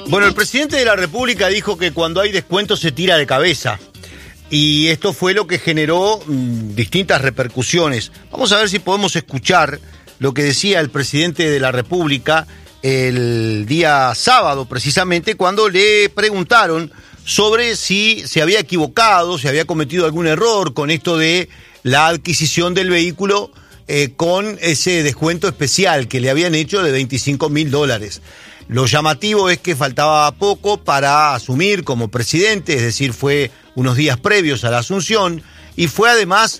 Bueno, el presidente de la República dijo que cuando hay descuento se tira de cabeza. Y esto fue lo que generó distintas repercusiones. Vamos a ver si podemos escuchar lo que decía el presidente de la República el día sábado, precisamente, cuando le preguntaron sobre si se había equivocado, si había cometido algún error con esto de la adquisición del vehículo con ese descuento especial que le habían hecho de $25.000. Lo llamativo es que faltaba poco para asumir como presidente, es decir, fue unos días previos a la asunción, y fue además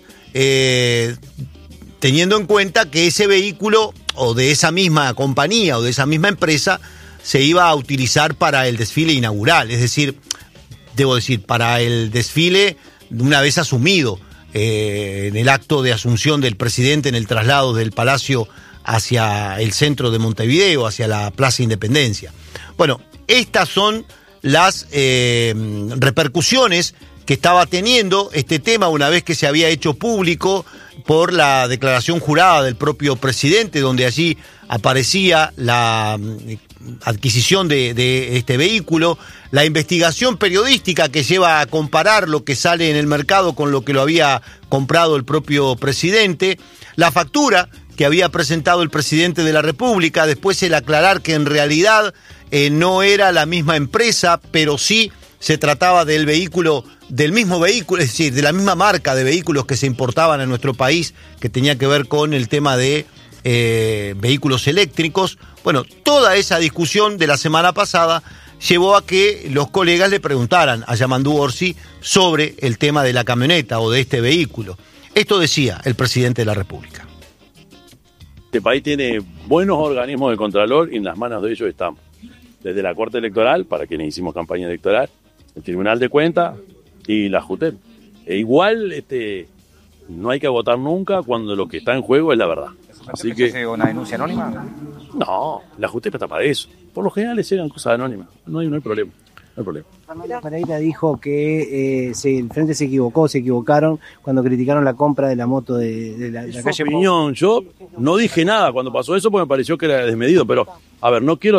teniendo en cuenta que ese vehículo o de esa misma compañía o de esa misma empresa se iba a utilizar para el desfile inaugural, es decir, debo decir, para el desfile una vez asumido en el acto de asunción del presidente en el traslado del Palacio hacia el centro de Montevideo, hacia la Plaza Independencia. Bueno, estas son las repercusiones que estaba teniendo este tema una vez que se había hecho público por la declaración jurada del propio presidente, donde allí aparecía la adquisición de este vehículo, la investigación periodística que lleva a comparar lo que sale en el mercado con lo que lo había comprado el propio presidente, la factura que había presentado el presidente de la República, después el aclarar que en realidad no era la misma empresa, pero sí se trataba del vehículo, del mismo vehículo, es decir, de la misma marca de vehículos que se importaban a nuestro país, que tenía que ver con el tema de vehículos eléctricos. Bueno, toda esa discusión de la semana pasada llevó a que los colegas le preguntaran a Yamandú Orsi sobre el tema de la camioneta o de este vehículo. Esto decía el presidente de la República. Este país tiene buenos organismos de contralor y en las manos de ellos estamos. Desde la Corte Electoral, para quienes hicimos campaña electoral, el Tribunal de Cuentas y la JUTEP. Igual no hay que votar nunca cuando lo que está en juego es la verdad. Así que ¿Se una denuncia anónima? No, la JUTEP está para eso. Por lo general les llegan cosas anónimas. No hay problema. No hay problema. Pereira dijo que el Frente se equivocaron cuando criticaron la compra de la moto de la calle. Opinión, yo no dije nada cuando pasó eso porque me pareció que era desmedido, pero a ver, no quiero